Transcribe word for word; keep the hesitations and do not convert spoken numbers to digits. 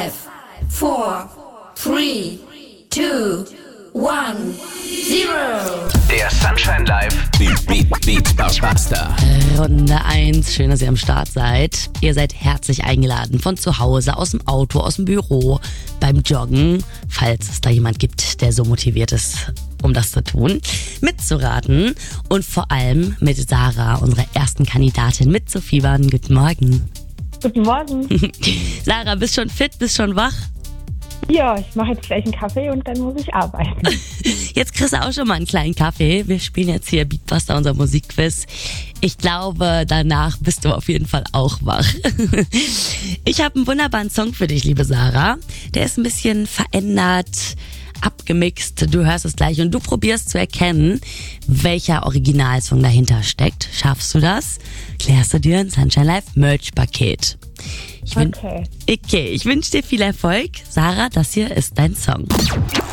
Five, four, three, two, one, zero. Der Sunshine Live Beat, Beat, Beat Buster. Runde eins, schön, dass ihr am Start seid. Ihr seid herzlich eingeladen von zu Hause, aus dem Auto, aus dem Büro, beim Joggen, falls es da jemand gibt, der so motiviert ist, um das zu tun, mitzuraten und vor allem mit Sarah, unserer ersten Kandidatin, mitzufiebern. Guten Morgen. Guten Morgen. Sarah, bist schon fit, bist schon wach? Ja, ich mache jetzt gleich einen Kaffee und dann muss ich arbeiten. Jetzt kriegst du auch schon mal einen kleinen Kaffee. Wir spielen jetzt hier Beatbuster, unser Musikquiz. Ich glaube, danach bist du auf jeden Fall auch wach. Ich habe einen wunderbaren Song für dich, liebe Sarah. Der ist ein bisschen verändert, abgemixt. Du hörst es gleich und du probierst zu erkennen, welcher Originalsong dahinter steckt. Schaffst du das? Klärst du dir ein Sunshine Live Merch-Paket. Ich wün- Okay. Okay, ich wünsche dir viel Erfolg. Sarah, das hier ist dein Song.